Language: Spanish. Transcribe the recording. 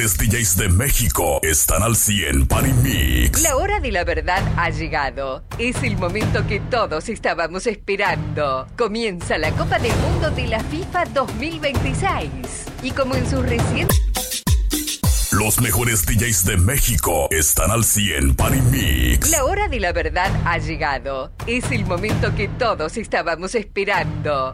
Los DJs de México están al 100 Party Mix. La hora de la verdad ha llegado. Es el momento que todos estábamos esperando. Comienza la Copa del Mundo de la FIFA 2026. Y como en sus recientes... Los mejores DJs de México están al 100 Party Mix. La hora de la verdad ha llegado. Es el momento que todos estábamos esperando.